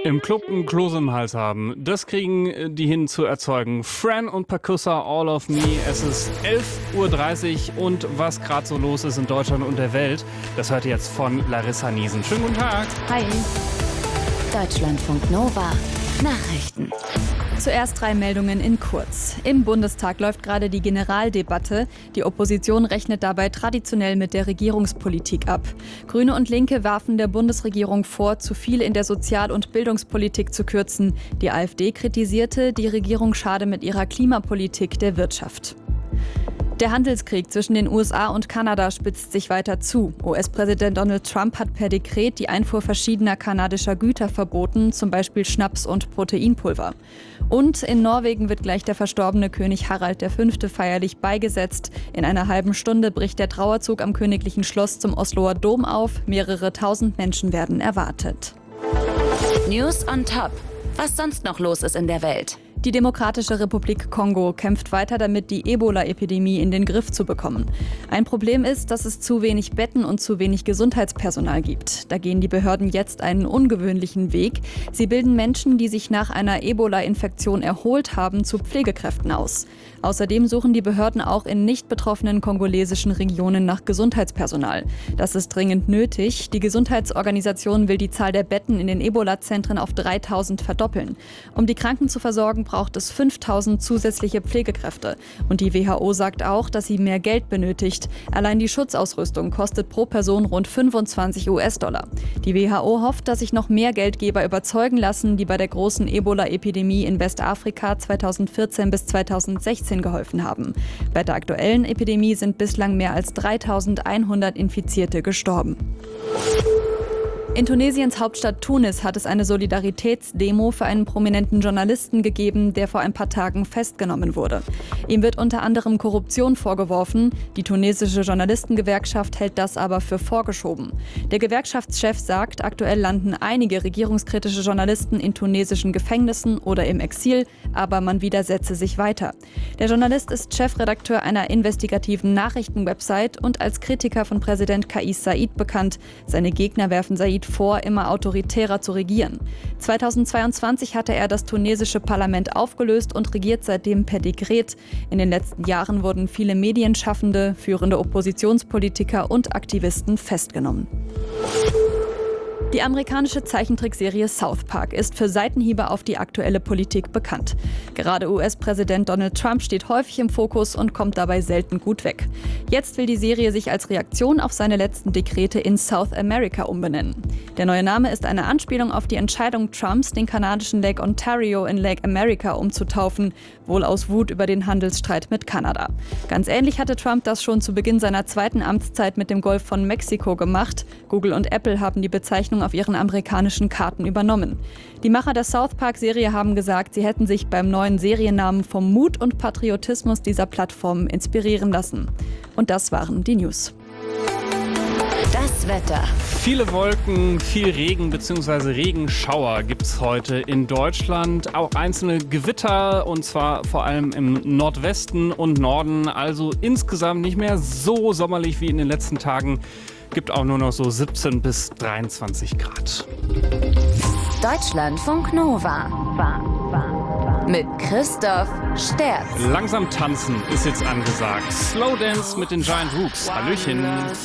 Im Club ein Kloß im Hals haben, das kriegen die hin zu erzeugen. Fran und Percussa, All of Me. Es ist 11:30 Uhr und was gerade so los ist in Deutschland und der Welt, das hört ihr jetzt von Larissa Niesen. Schönen guten Tag. Hi. Deutschlandfunk Nova. Nachrichten. Zuerst 3 Meldungen in kurz. Im Bundestag läuft gerade die Generaldebatte. Die Opposition rechnet dabei traditionell mit der Regierungspolitik ab. Grüne und Linke werfen der Bundesregierung vor, zu viel in der Sozial- und Bildungspolitik zu kürzen. Die AfD kritisierte, die Regierung schade mit ihrer Klimapolitik der Wirtschaft. Der Handelskrieg zwischen den USA und Kanada spitzt sich weiter zu. US-Präsident Donald Trump hat per Dekret die Einfuhr verschiedener kanadischer Güter verboten, zum Beispiel Schnaps und Proteinpulver. Und in Norwegen wird gleich der verstorbene König Harald V. feierlich beigesetzt. In einer halben Stunde bricht der Trauerzug am Königlichen Schloss zum Osloer Dom auf. Mehrere tausend Menschen werden erwartet. News on Top. Was sonst noch los ist in der Welt? Die Demokratische Republik Kongo kämpft weiter damit, die Ebola-Epidemie in den Griff zu bekommen. Ein Problem ist, dass es zu wenig Betten und zu wenig Gesundheitspersonal gibt. Da gehen die Behörden jetzt einen ungewöhnlichen Weg. Sie bilden Menschen, die sich nach einer Ebola-Infektion erholt haben, zu Pflegekräften aus. Außerdem suchen die Behörden auch in nicht betroffenen kongolesischen Regionen nach Gesundheitspersonal. Das ist dringend nötig. Die Gesundheitsorganisation will die Zahl der Betten in den Ebola-Zentren auf 3000 verdoppeln. Um die Kranken zu versorgen, braucht es 5000 zusätzliche Pflegekräfte. Und die WHO sagt auch, dass sie mehr Geld benötigt. Allein die Schutzausrüstung kostet pro Person rund 25 US-Dollar. Die WHO hofft, dass sich noch mehr Geldgeber überzeugen lassen, die bei der großen Ebola-Epidemie in Westafrika 2014 bis 2016 geholfen haben. Bei der aktuellen Epidemie sind bislang mehr als 3100 Infizierte gestorben. In Tunesiens Hauptstadt Tunis hat es eine Solidaritätsdemo für einen prominenten Journalisten gegeben, der vor ein paar Tagen festgenommen wurde. Ihm wird unter anderem Korruption vorgeworfen. Die tunesische Journalistengewerkschaft hält das aber für vorgeschoben. Der Gewerkschaftschef sagt, aktuell landen einige regierungskritische Journalisten in tunesischen Gefängnissen oder im Exil, aber man widersetze sich weiter. Der Journalist ist Chefredakteur einer investigativen Nachrichtenwebsite und als Kritiker von Präsident Kais Saied bekannt. Seine Gegner werfen Saied vor, immer autoritärer zu regieren. 2022 hatte er das tunesische Parlament aufgelöst und regiert seitdem per Dekret. In den letzten Jahren wurden viele Medienschaffende, führende Oppositionspolitiker und Aktivisten festgenommen. Die amerikanische Zeichentrickserie South Park ist für Seitenhiebe auf die aktuelle Politik bekannt. Gerade US-Präsident Donald Trump steht häufig im Fokus und kommt dabei selten gut weg. Jetzt will die Serie sich als Reaktion auf seine letzten Dekrete in South America umbenennen. Der neue Name ist eine Anspielung auf die Entscheidung Trumps, den kanadischen Lake Ontario in Lake America umzutaufen, wohl aus Wut über den Handelsstreit mit Kanada. Ganz ähnlich hatte Trump das schon zu Beginn seiner zweiten Amtszeit mit dem Golf von Mexiko gemacht. Google und Apple haben die Bezeichnung auf ihren amerikanischen Karten übernommen. Die Macher der South Park-Serie haben gesagt, sie hätten sich beim neuen Seriennamen vom Mut und Patriotismus dieser Plattform inspirieren lassen. Und das waren die News. Das Wetter. Viele Wolken, viel Regen bzw. Regenschauer gibt es heute in Deutschland. Auch einzelne Gewitter und zwar vor allem im Nordwesten und Norden. Also insgesamt nicht mehr so sommerlich wie in den letzten Tagen. Gibt auch nur noch so 17 bis 23 Grad. Deutschlandfunk Nova. Mit Christoph Sterz. Langsam tanzen ist jetzt angesagt. Slow Dance mit den Giant Rooks. Hallöchen.